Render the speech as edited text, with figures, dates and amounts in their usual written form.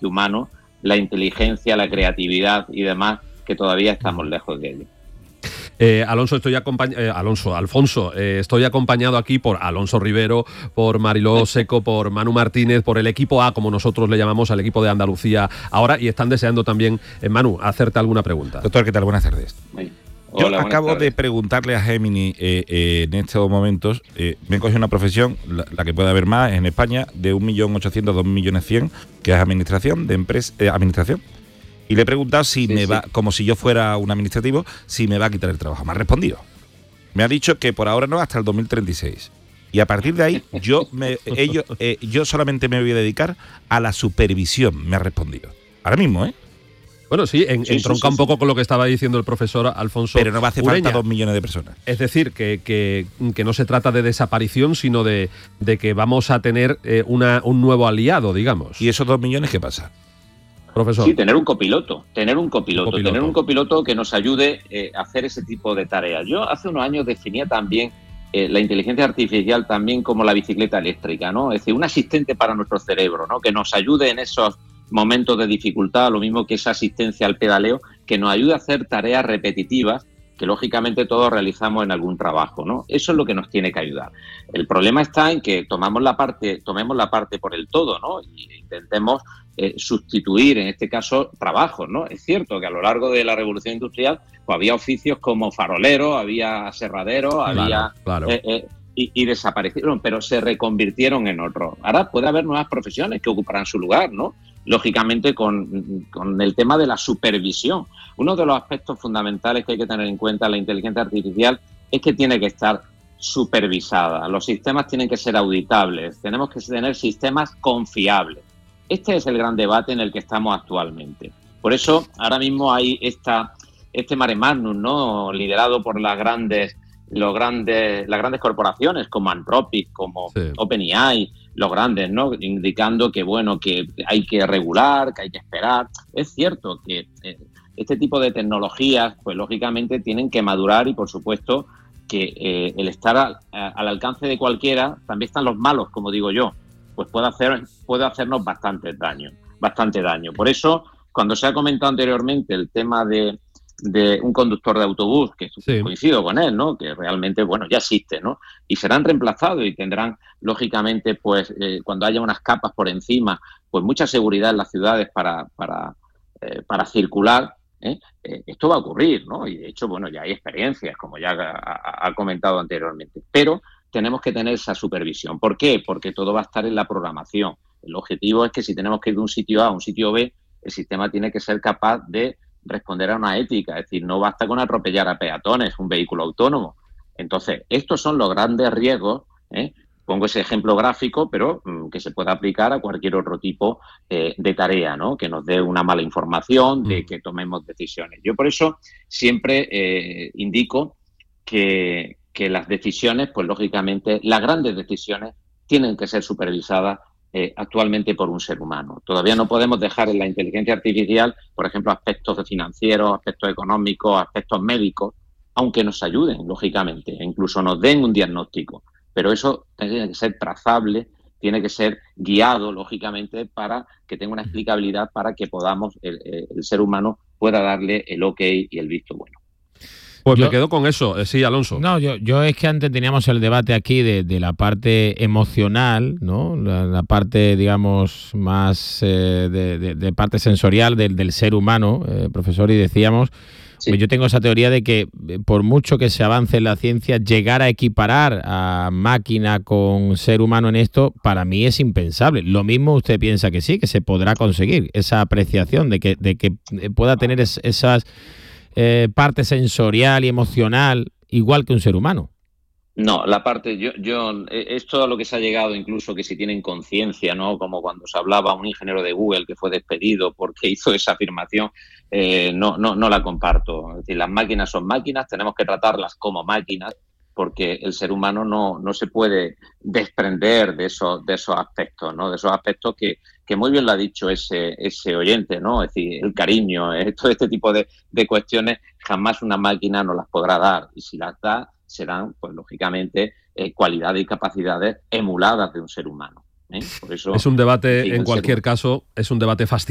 puramente humano, la inteligencia, la creatividad y demás, que todavía estamos lejos de ello. Alfonso, estoy acompañado aquí por Alonso Rivero, por Mariló Seco, por Manu Martínez, por el equipo A, como nosotros le llamamos al equipo de Andalucía ahora, y están deseando también, Manu, hacerte alguna pregunta. Doctor, ¿qué tal? Buenas tardes. Hola, Yo acabo de preguntarle a Gemini en estos momentos, me he cogido una profesión, la que puede haber más en España, de 1.800.000 a 2.100.000, que es administración de administración. Y le he preguntado si como si yo fuera un administrativo, si me va a quitar el trabajo. Me ha respondido. Me ha dicho que por ahora no, hasta el 2036. Y a partir de ahí, yo solamente me voy a dedicar a la supervisión, me ha respondido. Ahora mismo, ¿eh? Bueno, sí, entronca un poco con lo que estaba diciendo el profesor Alfonso. Pero no va a hacer falta 2 millones de personas. Es decir, que no se trata de desaparición, sino de que vamos a tener un nuevo aliado, digamos. ¿Y esos 2 millones qué pasa? Profesor. Sí, tener un copiloto que nos ayude a hacer ese tipo de tareas. Yo hace unos años definía también la inteligencia artificial también como la bicicleta eléctrica, ¿no? Es decir, un asistente para nuestro cerebro, ¿no? Que nos ayude en esos momentos de dificultad, lo mismo que esa asistencia al pedaleo, que nos ayude a hacer tareas repetitivas que lógicamente todos realizamos en algún trabajo, ¿no? Eso es lo que nos tiene que ayudar. El problema está en que tomemos la parte por el todo, ¿no? Y intentemos sustituir, en este caso, trabajos, ¿no? Es cierto que a lo largo de la revolución industrial pues había oficios como faroleros, había aserraderos, y desaparecieron, pero se reconvirtieron en otros. Ahora puede haber nuevas profesiones que ocuparán su lugar, ¿no? Lógicamente con el tema de la supervisión. Uno de los aspectos fundamentales que hay que tener en cuenta en la inteligencia artificial es que tiene que estar supervisada. Los sistemas tienen que ser auditables, tenemos que tener sistemas confiables. Este es el gran debate en el que estamos actualmente. Por eso ahora mismo hay este mare magnum, ¿no? Liderado por las grandes corporaciones como Anthropic, como OpenAI, los grandes, ¿no? Indicando que bueno, que hay que regular, que hay que esperar. Es cierto que este tipo de tecnologías, pues lógicamente tienen que madurar y por supuesto que el estar al alcance de cualquiera, también están los malos, como digo yo, pues puede hacernos bastante daño. Por eso, cuando se ha comentado anteriormente el tema de un conductor de autobús, que coincido con él, ¿no? Que realmente, bueno, ya existe, ¿no? Y serán reemplazados y tendrán, lógicamente, pues cuando haya unas capas por encima, pues mucha seguridad en las ciudades para circular, esto va a ocurrir, ¿no? Y de hecho, bueno, ya hay experiencias, como ya ha comentado anteriormente, pero tenemos que tener esa supervisión. ¿Por qué? Porque todo va a estar en la programación. El objetivo es que si tenemos que ir de un sitio A a un sitio B, el sistema tiene que ser capaz de responder a una ética, es decir, no basta con atropellar a peatones, un vehículo autónomo. Entonces, estos son los grandes riesgos, pongo ese ejemplo gráfico, pero que se pueda aplicar a cualquier otro tipo de tarea, ¿no? Que nos dé una mala información, de que tomemos decisiones. Yo por eso siempre indico que las decisiones, pues lógicamente, las grandes decisiones tienen que ser supervisadas actualmente por un ser humano. Todavía no podemos dejar en la inteligencia artificial, por ejemplo, aspectos financieros, aspectos económicos, aspectos médicos, aunque nos ayuden, lógicamente, e incluso nos den un diagnóstico. Pero eso tiene que ser trazable, tiene que ser guiado, lógicamente, para que tenga una explicabilidad para que podamos, el ser humano pueda darle el ok y el visto bueno. Pues me quedo con eso, sí, Alonso. No, yo es que antes teníamos el debate aquí de la parte emocional, ¿no? La parte, digamos, más de parte sensorial del ser humano, profesor, y decíamos, pues yo tengo esa teoría de que por mucho que se avance en la ciencia, llegar a equiparar a máquina con ser humano en esto, para mí es impensable. Lo mismo usted piensa que sí, que se podrá conseguir esa apreciación de que pueda tener esas parte sensorial y emocional igual que un ser humano. No, la parte, es todo lo que se ha llegado, incluso que si tienen conciencia, ¿no? Como cuando se hablaba a un ingeniero de Google que fue despedido porque hizo esa afirmación, no la comparto. Es decir, las máquinas son máquinas, tenemos que tratarlas como máquinas, porque el ser humano no se puede desprender de esos aspectos, ¿no? De esos aspectos que muy bien lo ha dicho ese oyente, ¿no? Es decir, el cariño, todo este tipo de cuestiones jamás una máquina nos las podrá dar, y si las da serán, pues lógicamente, cualidades y capacidades emuladas de un ser humano. Por eso, es un debate, en cualquier caso, es un debate fascinante.